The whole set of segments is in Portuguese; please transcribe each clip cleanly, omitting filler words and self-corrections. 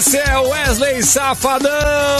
Esse é o Wesley Safadão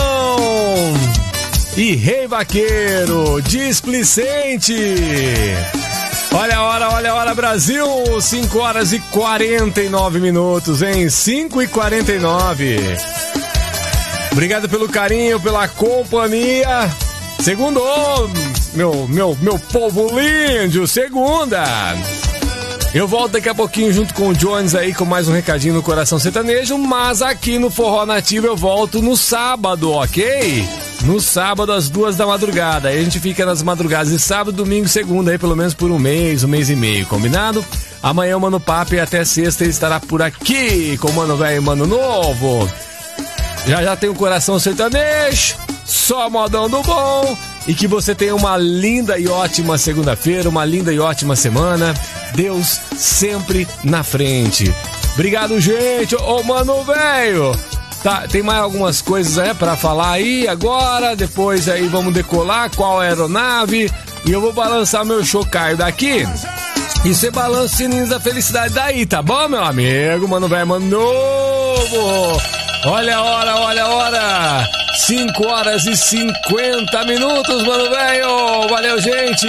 e Rei Vaqueiro, Displicente. Olha a hora, Brasil, 5 horas e 49 minutos, hein? 5h49. Obrigado pelo carinho, pela companhia. Segundo, meu povo lindo, segunda. Eu volto daqui a pouquinho junto com o Jones aí com mais um recadinho no Coração Sertanejo, mas aqui no Forró Nativo eu volto no sábado, ok? No sábado às 2 da madrugada. Aí a gente fica nas madrugadas de sábado, domingo e segunda aí pelo menos por um mês e meio, combinado? Amanhã o Mano Papo e até sexta ele estará por aqui com o Mano Velho e Mano Novo. Já tem o Coração Sertanejo, só modão do bom. E que você tenha uma linda e ótima segunda-feira, uma linda e ótima semana. Deus sempre na frente. Obrigado, gente. Ô, Mano Velho, tá, tem mais algumas coisas pra falar aí agora. Depois aí vamos decolar qual aeronave. E eu vou balançar meu chocalho daqui. E você balança o sininho da felicidade daí, tá bom, meu amigo? Mano Velho, Mano Novo. Olha a hora. 5 horas e 50 minutos, Mano Velho. Valeu, gente.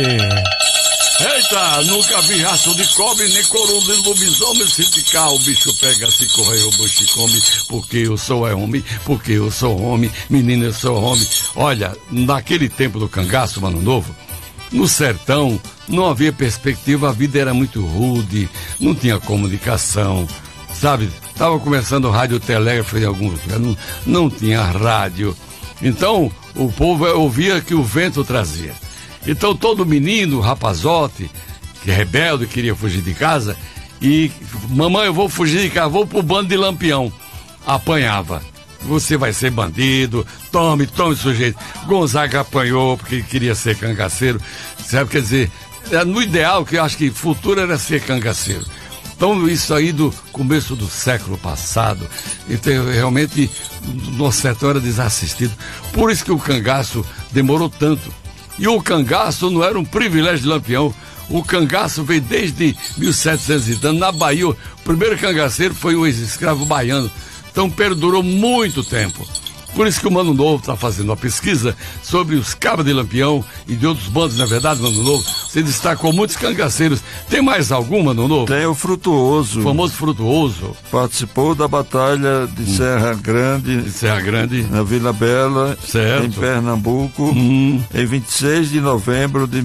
Eita, nunca vi rastro de cobre, nem coroa de lobisomem. Se picar, o bicho pega, se correr, o bicho come. Porque eu sou homem, porque eu sou homem. Menino, eu sou homem. Olha, naquele tempo do cangaço, Mano Novo, no sertão, não havia perspectiva, a vida era muito rude, não tinha comunicação, sabe? Estava começando o rádio telégrafo em alguns lugares, não tinha rádio. Então, o povo ouvia que o vento trazia. Então, todo menino, rapazote, que rebelde, queria fugir de casa, e, mamãe, eu vou fugir de casa, vou pro bando de Lampião. Apanhava. Você vai ser bandido, tome sujeito. Gonzaga apanhou porque queria ser cangaceiro, sabe? Quer dizer, no ideal, que eu acho que futuro era ser cangaceiro. Então, isso aí do começo do século passado, então, realmente, nosso setor era desassistido. Por isso que o cangaço demorou tanto. E o cangaço não era um privilégio de Lampião. O cangaço veio desde 1700 e tanto. Na Bahia, o primeiro cangaceiro foi o ex-escravo baiano. Então, perdurou muito tempo. Por isso que o Mano Novo está fazendo uma pesquisa sobre os cabras de Lampião e de outros bandos, na verdade, Mano Novo. Você destacou muitos cangaceiros. Tem mais algum, Mano Novo? Tem o Frutuoso. O famoso Frutuoso. Participou da batalha de Serra Grande. De Serra Grande. Na Vila Bela, certo, em Pernambuco, em 26 de novembro de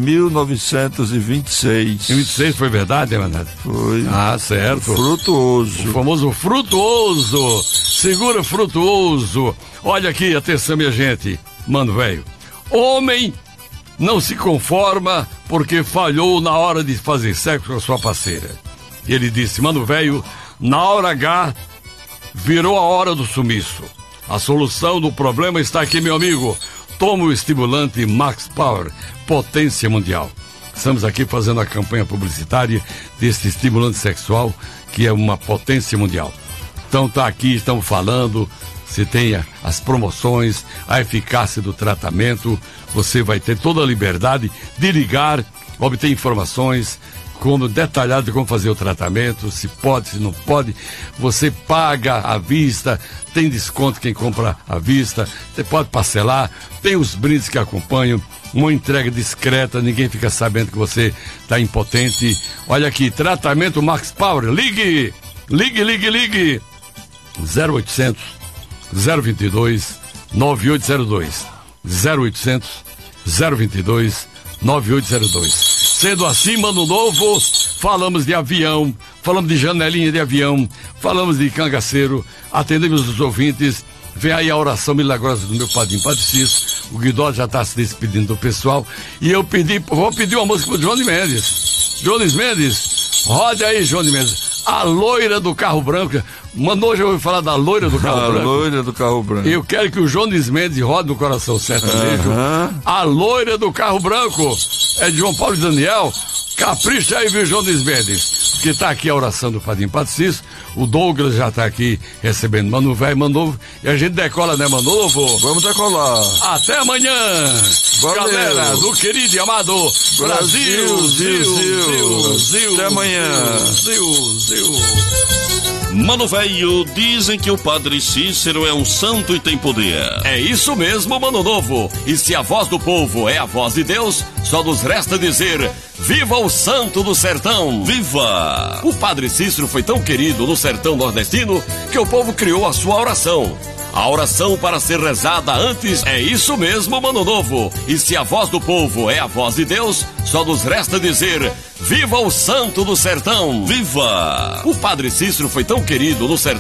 1926. Em 26 foi verdade, Renato? Foi. Ah, certo. O Frutuoso. O famoso Frutuoso. Segura Frutuoso. Olha aqui, atenção, minha gente. Mano Velho, homem não se conforma porque falhou na hora de fazer sexo com a sua parceira. Ele disse, Mano Velho, na hora H virou a hora do sumiço. A solução do problema está aqui, meu amigo. Toma o estimulante Max Power, potência mundial. Estamos aqui fazendo a campanha publicitária desse estimulante sexual que é uma potência mundial. Então tá aqui, estamos falando. Você tem as promoções, a eficácia do tratamento, você vai ter toda a liberdade de ligar, obter informações como detalhado de como fazer o tratamento, se pode, se não pode. Você paga à vista, tem desconto quem compra à vista, você pode parcelar, tem os brindes que acompanham, uma entrega discreta, ninguém fica sabendo que você está impotente. Olha aqui, tratamento Max Power, ligue 0800 022 9802 0800 022 9802. Sendo assim, Mano Novo, falamos de avião, falamos de janelinha de avião, falamos de cangaceiro, atendemos os ouvintes. Vem aí a oração milagrosa do meu padrinho Padre Cis. O Guidó já está se despedindo do pessoal. E eu vou pedir uma música pro Jones Mendes. Jones Mendes, roda aí, Jones Mendes. A loira do carro branco. Mano, hoje eu vou falar da loira do carro branco. A loira do carro branco. Eu quero que o Jones Mendes rode no Coração Sertanejo. A loira do carro branco. É de João Paulo e Daniel. Capricha aí, viu, Jones Mendes? Porque tá aqui a oração do Padrinho Padre Cis. O Douglas já tá aqui recebendo Mano Velho, Mano Novo. E a gente decola, né, Mano Novo? Vamos decolar. Até amanhã. Valeu. Galera do querido e amado Brasil. Até amanhã. Zil. Mano velho, dizem que o Padre Cícero é um santo e tem poder. É isso mesmo, Mano Novo. E se a voz do povo é a voz de Deus, só nos resta dizer: viva o santo do sertão! Viva! O Padre Cícero foi tão querido no sertão nordestino que o povo criou a sua oração. A oração para ser rezada antes é isso mesmo, Mano Novo. E se a voz do povo é a voz de Deus, só nos resta dizer: viva o santo do sertão! Viva! O Padre Cícero foi tão querido no sertão